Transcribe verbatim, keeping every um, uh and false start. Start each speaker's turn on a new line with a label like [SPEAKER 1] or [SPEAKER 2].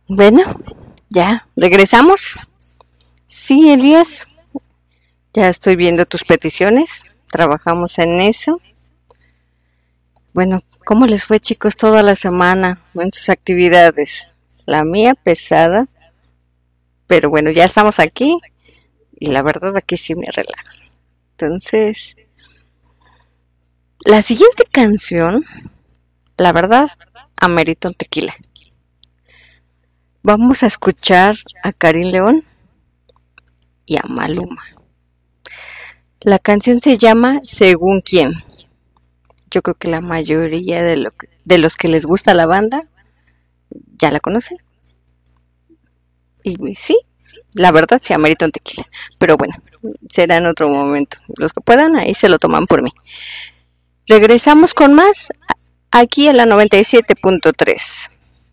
[SPEAKER 1] Bueno, ya, regresamos. Sí, Elías, ya estoy viendo tus peticiones. Trabajamos en eso. Bueno, ¿cómo les fue, chicos, toda la semana en sus actividades? La mía pesada, pero bueno, ya estamos aquí y la verdad aquí sí me relajo. Entonces, la siguiente canción, la verdad, amerita un tequila. Vamos a escuchar a Karim León y a Maluma. La canción se llama Según quién. Yo creo que la mayoría de, lo que, de los que les gusta la banda ya la conocen. Y sí, la verdad sí amerita un tequila. Pero bueno, será en otro momento. Los que puedan, ahí se lo toman por mí. Regresamos con más aquí a la noventa y siete punto tres.